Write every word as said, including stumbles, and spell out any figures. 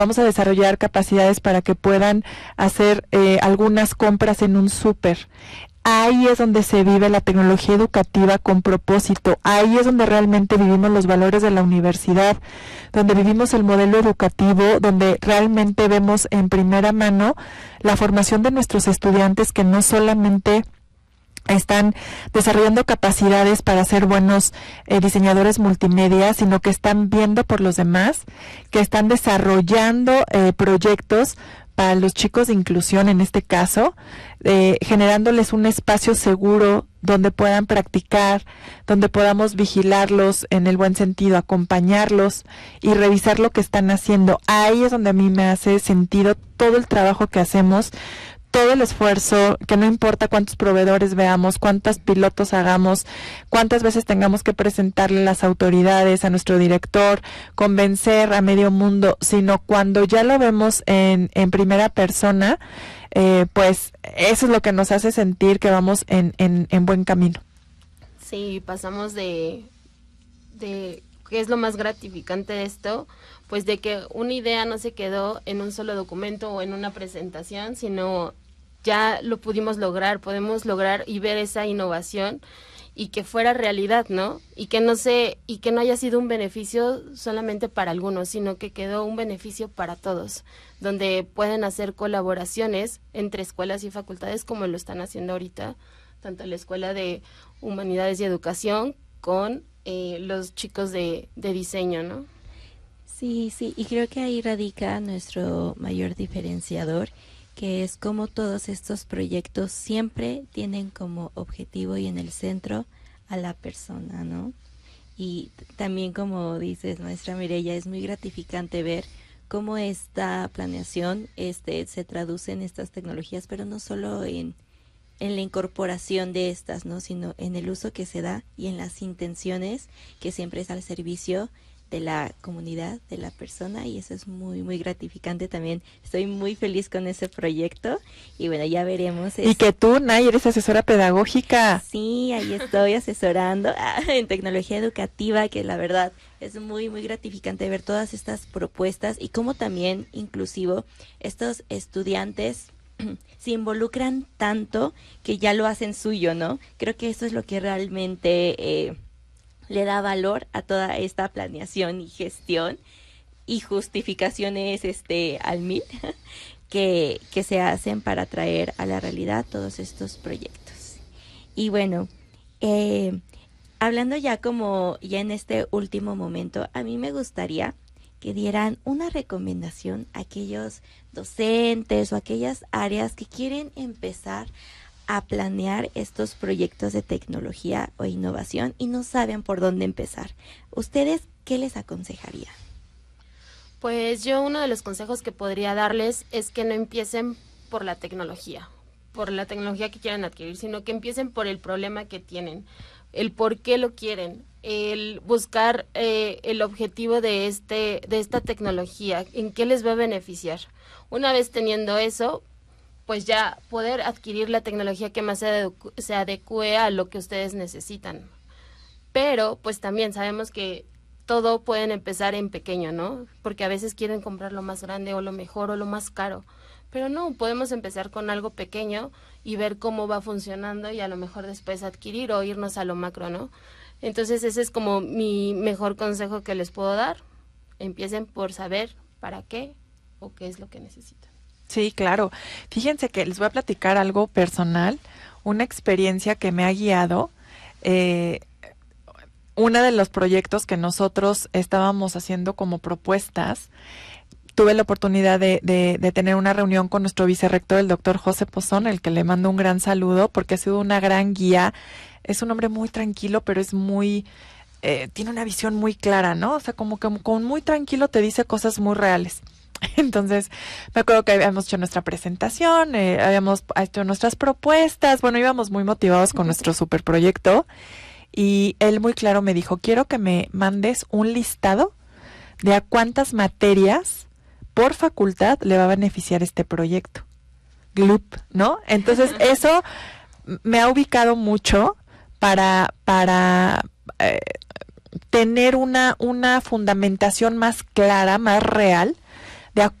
vamos a desarrollar capacidades para que puedan hacer eh, algunas compras en un súper. Ahí es donde se vive la tecnología educativa con propósito. Ahí es donde realmente vivimos los valores de la universidad, donde vivimos el modelo educativo, donde realmente vemos en primera mano la formación de nuestros estudiantes, que no solamente están desarrollando capacidades para ser buenos eh, diseñadores multimedia, sino que están viendo por los demás, que están desarrollando eh, proyectos para los chicos de inclusión, en este caso, eh, generándoles un espacio seguro donde puedan practicar, donde podamos vigilarlos en el buen sentido, acompañarlos y revisar lo que están haciendo. Ahí es donde a mí me hace sentido todo el trabajo que hacemos, todo el esfuerzo, que no importa cuántos proveedores veamos, cuántos pilotos hagamos, cuántas veces tengamos que presentarle a las autoridades, a nuestro director, convencer a medio mundo, sino cuando ya lo vemos en, en primera persona, eh, pues eso es lo que nos hace sentir que vamos en, en, en buen camino. Sí, pasamos de, de, ¿qué es lo más gratificante de esto? Pues de que una idea no se quedó en un solo documento o en una presentación, sino ya lo pudimos lograr, podemos lograr y ver esa innovación y que fuera realidad, ¿no? Y que no se, y que no haya sido un beneficio solamente para algunos, sino que quedó un beneficio para todos, donde pueden hacer colaboraciones entre escuelas y facultades como lo están haciendo ahorita, tanto la Escuela de Humanidades y Educación con eh, los chicos de, de diseño, ¿no? Sí, sí, y creo que ahí radica nuestro mayor diferenciador, que es como todos estos proyectos siempre tienen como objetivo y en el centro a la persona, ¿no? Y también, como dices, maestra Mireya, es muy gratificante ver cómo esta planeación este, se traduce en estas tecnologías, pero no solo en, en la incorporación de estas, ¿no? Sino en el uso que se da y en las intenciones que siempre es al servicio de la comunidad, de la persona, y eso es muy, muy gratificante también. Estoy muy feliz con ese proyecto y bueno, ya veremos. Y que tú, Nay, eres asesora pedagógica. Sí, ahí estoy asesorando en tecnología educativa, que la verdad es muy, muy gratificante ver todas estas propuestas y cómo también, inclusivo, estos estudiantes se involucran tanto que ya lo hacen suyo, ¿no? Creo que eso es lo que realmente eh, le da valor a toda esta planeación y gestión y justificaciones este al mil que, que se hacen para traer a la realidad todos estos proyectos. Y bueno, eh, hablando ya como ya en este último momento, a mí me gustaría que dieran una recomendación a aquellos docentes o aquellas áreas que quieren empezar a planear estos proyectos de tecnología o innovación y no saben por dónde empezar. ¿Ustedes qué les aconsejarían? Pues yo uno de los consejos que podría darles es que no empiecen por la tecnología, por la tecnología que quieran adquirir, sino que empiecen por el problema que tienen, el por qué lo quieren, el buscar eh, el objetivo de este de esta tecnología, en qué les va a beneficiar. Una vez teniendo eso, pues ya poder adquirir la tecnología que más se, adecu- se adecue a lo que ustedes necesitan. Pero pues también sabemos que todo pueden empezar en pequeño, ¿no? Porque a veces quieren comprar lo más grande o lo mejor o lo más caro. Pero no, podemos empezar con algo pequeño y ver cómo va funcionando y a lo mejor después adquirir o irnos a lo macro, ¿no? Entonces ese es como mi mejor consejo que les puedo dar. Empiecen por saber para qué o qué es lo que necesitan. Sí, claro. Fíjense que les voy a platicar algo personal, una experiencia que me ha guiado. Eh, uno de los proyectos que nosotros estábamos haciendo como propuestas, tuve la oportunidad de, de, de tener una reunión con nuestro vicerrector, el doctor José Pozón, el que le mando un gran saludo, porque ha sido una gran guía. Es un hombre muy tranquilo, pero es muy... Eh, tiene una visión muy clara, ¿no? O sea, como que con muy tranquilo te dice cosas muy reales. Entonces, me acuerdo que habíamos hecho nuestra presentación, eh, habíamos hecho nuestras propuestas, bueno, íbamos muy motivados con nuestro superproyecto y él muy claro me dijo, quiero que me mandes un listado de a cuántas materias por facultad le va a beneficiar este proyecto. Glup, ¿no? Entonces, eso me ha ubicado mucho para, para eh, tener una, una fundamentación más clara, más real, de